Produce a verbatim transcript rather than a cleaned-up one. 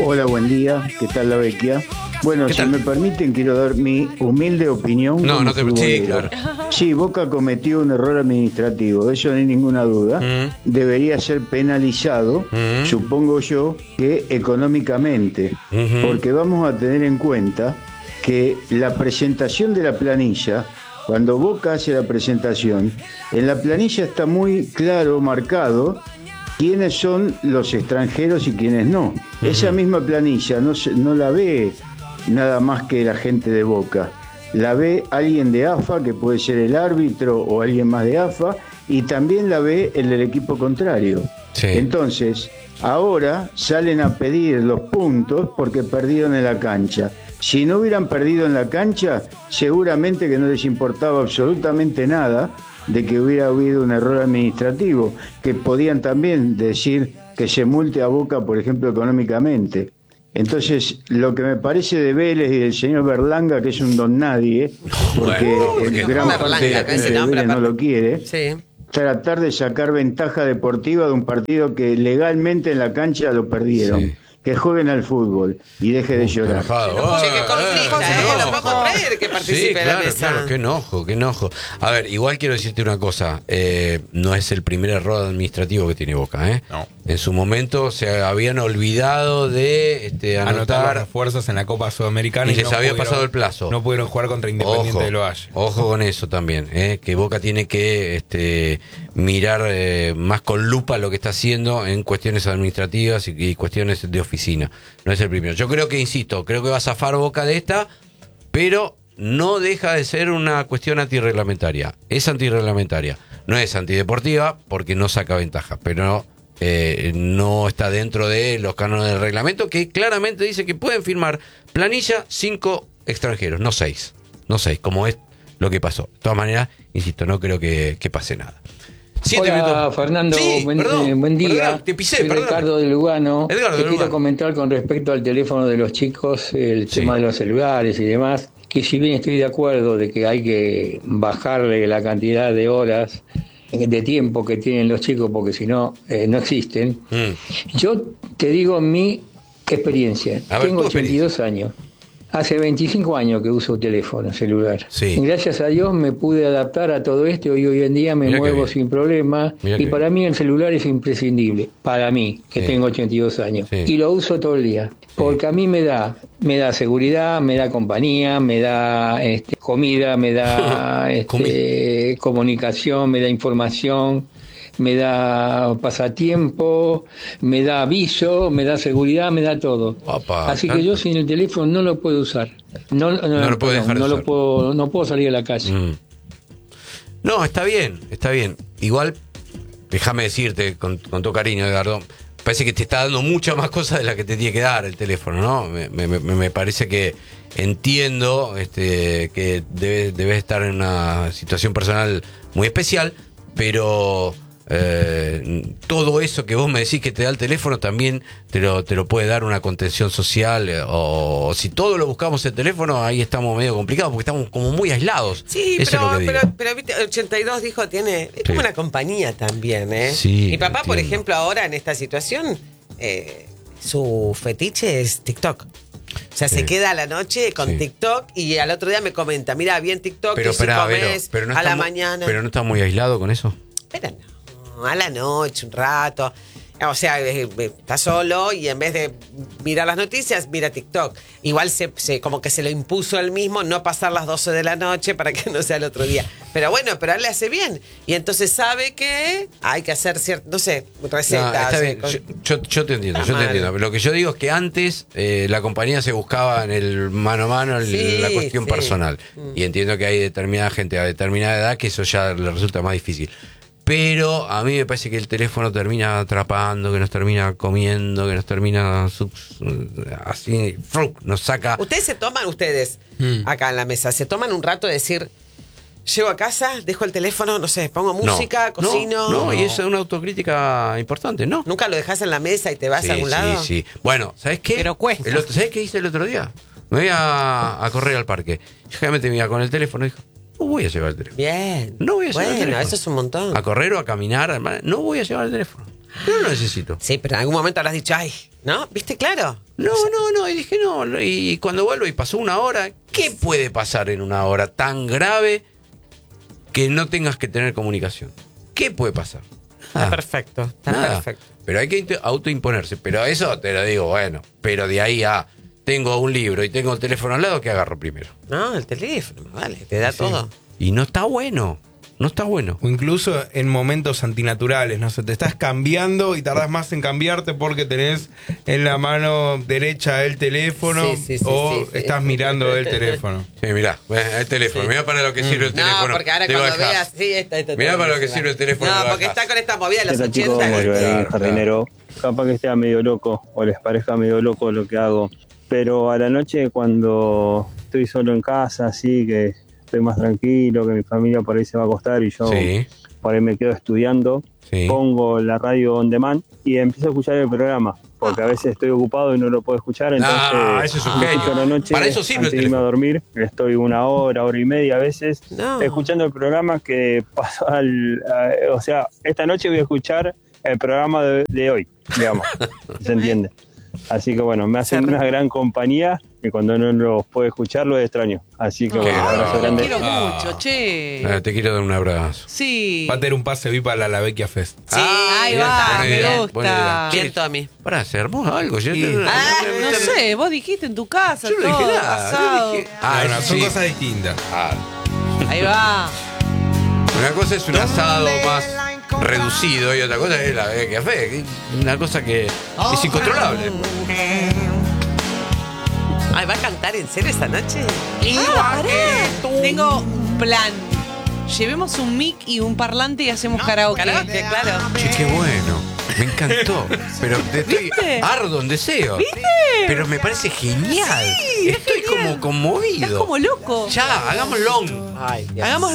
Hola, buen día. ¿Qué tal la vecchia? Bueno, si me permiten, quiero dar mi humilde opinión. No, no te sí, claro. Sí, Boca cometió un error administrativo, de eso no hay ninguna duda. Mm. Debería ser penalizado, mm. supongo yo, que económicamente. Mm-hmm. Porque vamos a tener en cuenta que la presentación de la planilla, cuando Boca hace la presentación, en la planilla está muy claro, marcado, quiénes son los extranjeros y quiénes no. Uh-huh. Esa misma planilla no, se, no la ve nada más que la gente de Boca. La ve alguien de A F A, que puede ser el árbitro o alguien más de A F A, y también la ve el del equipo contrario. Sí. Entonces, ahora salen a pedir los puntos porque perdieron en la cancha. Si no hubieran perdido en la cancha, seguramente que no les importaba absolutamente nada de que hubiera habido un error administrativo, que podían también decir que se multe a Boca, por ejemplo, económicamente. Entonces, lo que me parece de Vélez y del señor Berlanga, que es un don nadie, porque bueno, el gran parte de la gente de Vélez no lo quiere, sí. Tratar de sacar ventaja deportiva de un partido que legalmente en la cancha lo perdieron. Sí. Que jueguen al fútbol y deje de llorar. No, che, que conflicta, ¿eh? No puedo creer que participe sí, claro, en la mesa. Claro, qué enojo, qué enojo. A ver, igual quiero decirte una cosa. Eh, no es el primer error administrativo que tiene Boca, ¿eh? No. En su momento se habían olvidado de este, anotar, anotar las fuerzas en la Copa Sudamericana y, y les no había pudieron, pasado el plazo. No pudieron jugar contra Independiente ojo, de Lovalle. Ojo con eso también, ¿eh? Que Boca tiene que este, mirar eh, más con lupa lo que está haciendo en cuestiones administrativas y, y cuestiones de oficina. No es el primero. Yo creo que, insisto, creo que va a zafar Boca de esta, pero no deja de ser una cuestión antirreglamentaria. Es antirreglamentaria. No es antideportiva porque no saca ventaja, pero eh, no está dentro de los cánones del reglamento, que claramente dice que pueden firmar planilla cinco extranjeros, no seis. No seis, como es lo que pasó. De todas maneras, insisto, no creo que, que pase nada. Siete Hola minutos. Fernando, sí, buen, perdón, eh, buen día. Perdón, te pisé, Soy perdón. Ricardo de Lugano. Edgardo te de quiero Lugano. comentar con respecto al teléfono de los chicos, el sí. tema de los celulares y demás, que si bien estoy de acuerdo de que hay que bajarle la cantidad de horas de tiempo que tienen los chicos porque si no, eh, no existen, mm. yo te digo mi experiencia. A Tengo ver, ochenta y dos años. Hace veinticinco años que uso teléfono celular. Sí. Gracias a Dios me pude adaptar a todo esto y hoy en día me Mirá muevo sin problema. Mirá y para bien. mí el celular es imprescindible. Para mí, que sí. tengo ochenta y dos años. Sí. Y lo uso todo el día. Sí. Porque a mí me da, me da seguridad, me da compañía, me da este, comida, me da este, comunicación, me da información. Me da pasatiempo, me da aviso, me da seguridad, me da todo. Opa, Así que yo sin el teléfono no lo puedo usar. No, no, no, lo, puedo perdón, dejar no lo puedo, no puedo salir a la calle. Mm. No, está bien, está bien. Igual, déjame decirte con, con todo cariño, Edgardo, parece que te está dando muchas más cosas de las que te tiene que dar el teléfono, ¿no? Me, me, me parece que entiendo este, que debes, debes estar en una situación personal muy especial, pero Eh, todo eso que vos me decís que te da el teléfono también te lo, te lo puede dar una contención social, eh, o, o si todo lo buscamos en el teléfono, ahí estamos medio complicados porque estamos como muy aislados. Sí, eso pero, es lo que digo. pero, pero viste, ochenta y dos dijo, tiene, es sí. como una compañía también, ¿eh? Sí, mi papá, entiendo. por ejemplo, ahora en esta situación, eh, su fetiche es TikTok. O sea, sí. se queda a la noche con sí. TikTok y al otro día me comenta, mira, vi en TikTok pero, que pero, si comes pero, pero no a la muy, mañana. Pero no está muy aislado con eso. Pero no. A la noche, un rato. O sea, está solo y en vez de mirar las noticias, mira TikTok. Igual se, se como que se lo impuso él mismo no pasar las doce de la noche para que no sea el otro día. Pero bueno, pero a él le hace bien. Y entonces sabe que hay que hacer ciertas, no sé, recetas. No, está bien. Con... Yo, yo, yo te entiendo, está yo mal. te entiendo. Lo que yo digo es que antes eh, la compañía se buscaba en el mano a mano, el, sí, la cuestión sí. personal. Mm. Y entiendo que hay determinada gente a determinada edad que eso ya le resulta más difícil. Pero a mí me parece que el teléfono termina atrapando, que nos termina comiendo, que nos termina así, nos saca. Ustedes se toman, ustedes, hmm. acá en la mesa, se toman un rato de decir, llego a casa, dejo el teléfono, no sé, pongo música, no, cocino. No, no, y es una autocrítica importante, ¿no? ¿Nunca lo dejas en la mesa y te vas sí, a algún lado? Sí, sí. Bueno, ¿sabes qué? Pero cuesta. El otro, ¿sabes qué hice el otro día? Me voy a, a correr al parque. Yo generalmente me iba con el teléfono y dijo, no voy a llevar el teléfono. Bien. No voy a llevar bueno, el teléfono. Eso es un montón. A correr o a caminar, no voy a llevar el teléfono. No lo necesito. Sí, pero en algún momento habrás dicho, ay, ¿no? ¿Viste? Claro. No, no, no, y dije no, y cuando vuelvo y pasó una hora, ¿qué puede pasar en una hora tan grave que no tengas que tener comunicación? ¿Qué puede pasar? Está perfecto, está Nada. perfecto. Pero hay que autoimponerse. Pero eso te lo digo, bueno, pero de ahí a tengo un libro y tengo el teléfono al lado, ¿qué agarro primero? No, el teléfono, vale, te da Sí. todo. Y no está bueno. No está bueno. O incluso en momentos antinaturales, no sé, te estás cambiando y tardás más en cambiarte porque tenés en la mano derecha el teléfono Sí, sí, sí, o sí, sí. estás mirando el teléfono. Sí, mirá, el teléfono. Sí. Mirá para lo que sirve el teléfono. No, porque ahora te cuando bajás. veas, sí, está, está Mirá todo para lo que bien. sirve el teléfono. No, lo porque bajás. está con esta movida de los ¿Qué tal, chicos? ochenta. Como yo, Claro, el jardinero. Capaz que sea medio loco o les parezca medio loco lo que hago. Pero a la noche cuando estoy solo en casa, así que estoy más tranquilo, que mi familia por ahí se va a acostar y yo Sí, por ahí me quedo estudiando, sí. pongo la radio on demand y empiezo a escuchar el programa. Porque a veces estoy ocupado y no lo puedo escuchar, entonces Ah, ese es un lo genio. escucho a la noche Para eso sirve antes el de irme a teléfono. dormir. Estoy una hora, hora y media a veces No. escuchando el programa que pasó al... a- o sea, esta noche voy a escuchar el programa de, de hoy, digamos, ¿se entiende? Así que bueno, me hacen una gran compañía y cuando no los puedo escuchar los extraño. Así que Qué bueno, un abrazo bueno. grande. Quiero Ah. mucho, che. Eh, te quiero dar un abrazo. Sí. Va a tener un pase V I P a la La Vecchia Fest. Sí, Ahí bien, va, buena me idea, gusta. buena idea. Bien, Che, Tommy. pará, se armó algo. Yo, Sí. te- Ah, no sé, vos dijiste en tu casa, Yo no todo, dije nada. yo asado. dije- Ah, no, no, eso son sí. cosas distintas. Ah, Ahí va. una cosa es un asado más reducido y otra cosa es la de café. Una cosa que es incontrolable. Ay, ¿va a cantar en serio esta noche? Ah, pará. Tengo un plan. Llevemos un mic y un parlante y hacemos karaoke. Karaoke, claro. Che, qué bueno. Me encantó. Pero te estoy ¿Viste? ardo en deseo. ¿Viste? Pero me parece genial. Sí, es Estoy genial. como conmovido. Estás como loco. Ya, hagámoslo. Ay, Dios. Hagámoslo